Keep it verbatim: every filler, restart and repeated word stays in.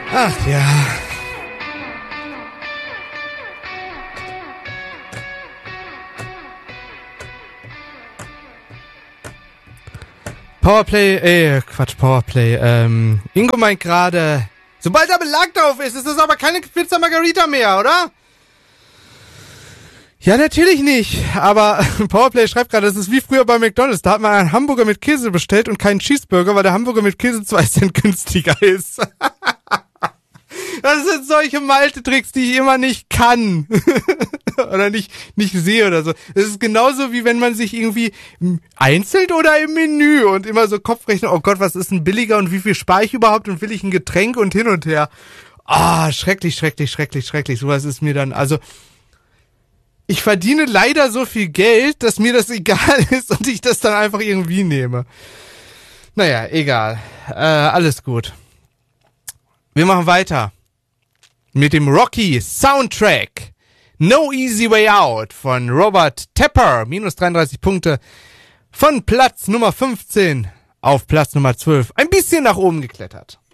Ach ja. Powerplay, äh, Quatsch, Powerplay, ähm, Ingo meint gerade, sobald da Belag drauf ist, ist das aber keine Pizza Margarita mehr, oder? Ja, natürlich nicht, aber Powerplay schreibt gerade, das ist wie früher bei McDonald's, da hat man einen Hamburger mit Käse bestellt und keinen Cheeseburger, weil der Hamburger mit Käse zwei Cent günstiger ist. Das sind solche Malte-Tricks, die ich immer nicht kann. Oder nicht, nicht sehe oder so. Das ist genauso wie wenn man sich irgendwie einzeln oder im Menü und immer so Kopfrechnen, oh Gott, was ist denn billiger und wie viel spare ich überhaupt und will ich ein Getränk und hin und her. Ah, schrecklich, schrecklich, schrecklich, schrecklich. Sowas ist mir dann, also, ich verdiene leider so viel Geld, dass mir das egal ist und ich das dann einfach irgendwie nehme. Naja, egal. Äh, alles gut. Wir machen weiter. Mit dem Rocky Soundtrack No Easy Way Out von Robert Tepper. Minus dreiunddreißig Punkte von Platz Nummer fünfzehn auf Platz Nummer zwölf. Ein bisschen nach oben geklettert.